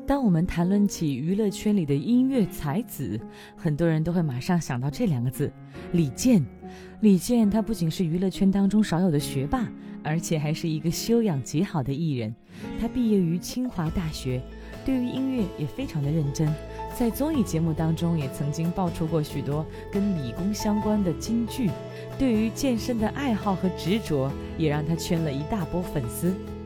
当我们谈论起娱乐圈里的音乐才子，很多人都会马上想到这两个字，李健。李健他不仅是娱乐圈当中少有的学霸，而且还是一个修养极好的艺人。他毕业于清华大学，对于音乐也非常的认真，在综艺节目当中也曾经爆出过许多跟理工相关的金句。对于健身的爱好和执着，也让他圈了一大波粉丝。